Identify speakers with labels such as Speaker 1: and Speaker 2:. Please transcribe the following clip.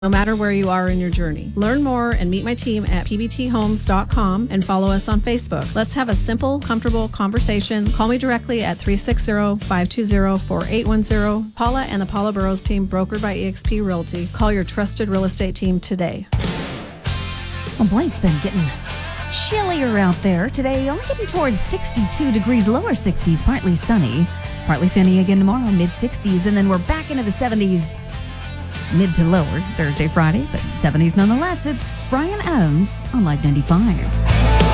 Speaker 1: no matter where you are in your journey. Learn more and meet my team at pbthomes.com and follow us on Facebook. Let's have a simple, comfortable conversation. Call me directly at 360-520-4810. Paula and the Paula Burrows team, brokered by eXp Realty. Call your trusted real estate team today.
Speaker 2: Well, boy, it's been getting chillier out there. Today, only getting towards 62 degrees, lower 60s, partly sunny. Partly sunny again tomorrow, mid-60s, and then we're back into the 70s. Mid to lower Thursday, Friday, but 70s nonetheless. It's Brian Adams on Live 95.